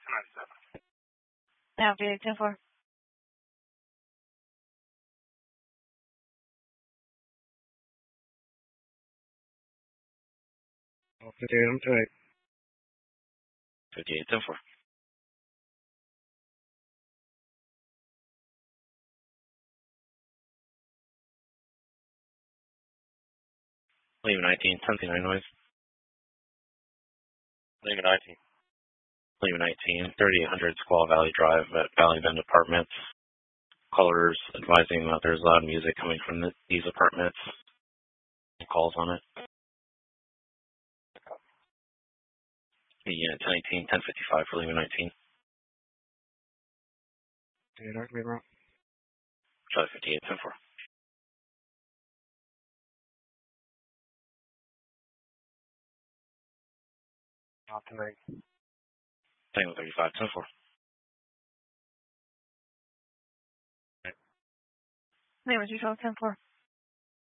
Now, VA 10-4. Oh, 58, I'm tight. 58, 10-4. Leave 19, 10-9 noise. Leave 19. Leave 19, 3800 Squaw Valley Drive at Valley Bend Apartments. Callers advising that there's loud music coming from these apartments. Calls on it. Unit 1018, 1055 for leaving 19. Yeah, knock me wrong. Charlie 58, 10-4. Not tonight. Tango 35, 10-4. Name was usual 10-4.